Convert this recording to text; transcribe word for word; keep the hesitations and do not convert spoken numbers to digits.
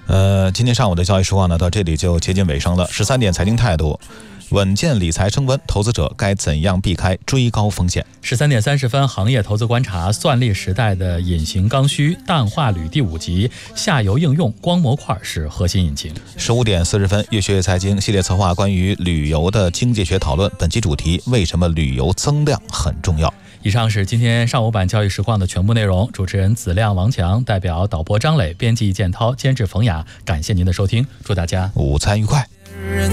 呃，今天上午的交易实况呢，到这里就接近尾声了。十三点财经态度，稳健理财升温，投资者该怎样避开追高风险？ 十三点三十分，行业投资观察，算力时代的隐形刚需，氮化铝第五集，下游应用光模块是核心引擎。 十五点四十分，越学越财经系列策划关于旅游的经济学讨论，本期主题：为什么旅游增量很重要？ 以上是今天上午版交易实况的全部内容。主持人子亮、王强，代表导播张磊，编辑建涛，监制冯雅，感谢您的收听，祝大家午餐愉快。